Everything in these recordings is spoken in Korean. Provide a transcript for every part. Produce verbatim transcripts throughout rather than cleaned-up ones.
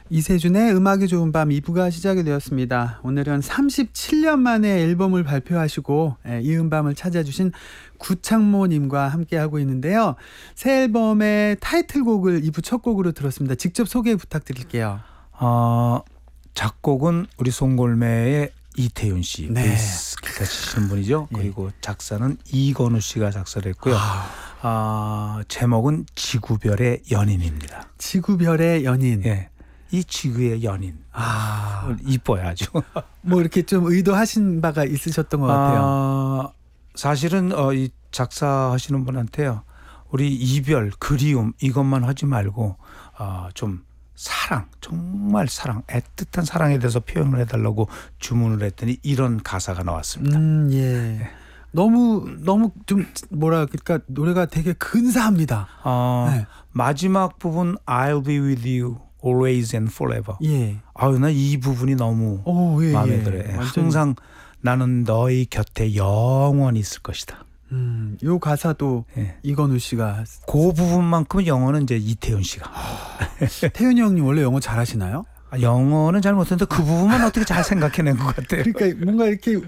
이세준의 음악이 좋은 밤 이 부가 시작이 되었습니다. 오늘은 삼십칠 년 만에 앨범을 발표하시고 이은 밤을 찾아주신 구창모님과 함께하고 있는데요. 새 앨범의 타이틀곡을 이 부 첫 곡으로 들었습니다. 직접 소개 부탁드릴게요. 어, 작곡은 우리 송골매의 이태윤 씨, 네. 베이스 기타 치시는 분이죠. 예. 그리고 작사는 이건우 씨가 작사를 했고요. 아. 어, 제목은 지구별의 연인입니다. 지구별의 연인. 예. 이 지구의 연인. 아, 이뻐요 아주. 뭐 이렇게 좀 의도하신 바가 있으셨던 것 같아요. 아, 사실은 어, 이 작사하시는 분한테요. 우리 이별, 그리움 이것만 하지 말고 어, 좀 사랑, 정말 사랑, 애틋한 사랑에 대해서 표현을 해달라고 주문을 했더니 이런 가사가 나왔습니다. 음, 예. 너무 너무 좀 뭐라 그럴까 노래가 되게 근사합니다. 어, 네. 마지막 부분 I'll be with you always and forever. 예. 아유, 나 이 부분이 너무 오, 예, 마음에 예. 들어요. 완전, 항상 나는 너희 곁에 영원히 있을 것이다. 음, 요 가사도 예. 이건우 씨가. 그 부분만큼 영어는 이제 이태윤 씨가. 태윤이 형님 원래 영어 잘하시나요? 아, 영어는 잘 못했는데 그 부분만 어떻게 잘 생각해낸 것 같아요. 그러니까 뭔가 이렇게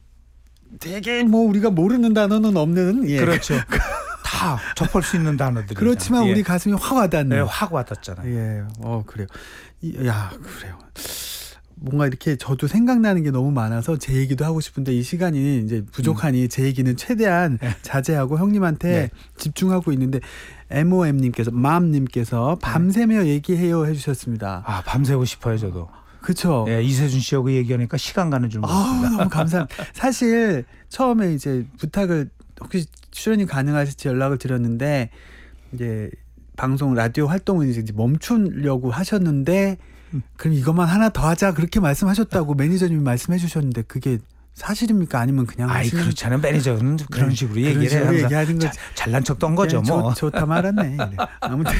되게 뭐 우리가 모르는 단어는 없는. 예. 그렇죠. 다 접할 수 있는 단어들이. 그렇지만 예. 우리 가슴이 확 와닿는. 네, 확 와닿잖아요. 예, 어 그래요. 이, 야 그래요. 뭔가 이렇게 저도 생각나는 게 너무 많아서 제 얘기도 하고 싶은데 이 시간이 이제 부족하니 음. 제 얘기는 최대한 네. 자제하고 형님한테 네. 집중하고 있는데 엠오엠님께서 맘님께서 밤새며 얘기해요 해주셨습니다. 아 밤새고 싶어요 저도. 그렇죠. 네, 이세준 씨하고 얘기하니까 시간 가는 줄 몰랐습니다. 너무 감사합니다. 사실 처음에 이제 부탁을 혹시 출연이 가능하실지 연락을 드렸는데 이제 방송 라디오 활동을 이제 멈추려고 하셨는데 음. 그럼 이것만 하나 더 하자 그렇게 말씀하셨다고 매니저님이 말씀해 주셨는데 그게 사실입니까 아니면 그냥 아이 하시는... 그렇잖아요. 매니저는 그런 네, 식으로 얘기를 식으로 해요. 얘기하는 거 잘난 척도 한 거죠. 네, 뭐. 좋, 좋다 말았네. 네. 아무튼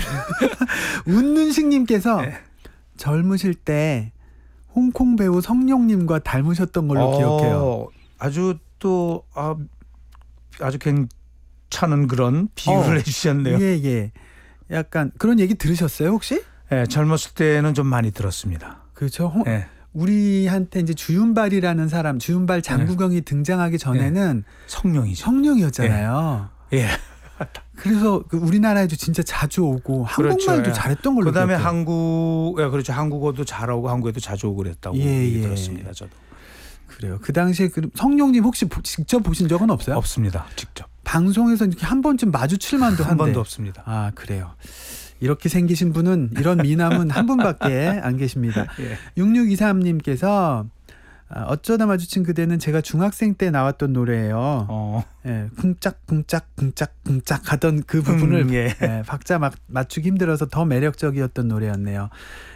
웃는식님께서 네. 젊으실 때 홍콩 배우 성룡님과 닮으셨던 걸로 어, 기억해요. 아주 또 아, 아주 괜찮은 그런 비유를 어, 해주셨네요. 예, 예. 약간 그런 얘기 들으셨어요 혹시? 네, 젊었을 때는 좀 많이 들었습니다. 그렇죠. 홍, 네. 우리한테 이제 주윤발이라는 사람, 주윤발 장국영이 네. 등장하기 전에는 네. 성룡이죠. 성룡이었잖아요. 예. 예. 그래서 그 우리나라에도 진짜 자주 오고 한국말도 그렇죠. 잘했던 걸로. 그다음에 기억해요. 한국, 예, 그렇죠. 한국어도 잘하고 한국에도 자주 오고 그랬다고 예, 예. 들었습니다. 저도. 그래요. 그 당시에 그 성룡님 혹시 보, 직접 보신 적은 없어요? 없습니다. 직접. 방송에서 이렇게 한 번쯤 마주칠 만도 한데. 한 번도 없습니다. 아 그래요. 이렇게 생기신 분은 이런 미남은 한 분밖에 안 계십니다. 예. 육육이삼님께서 어쩌다 마주친 그대는 제가 중학생 때 나왔던 노래예요. 어. 예, 쿵짝 쿵짝 쿵짝 쿵짝 하던 그 부분을 음, 예. 예, 박자 막 맞추기 힘들어서 더 매력적이었던 노래였네요.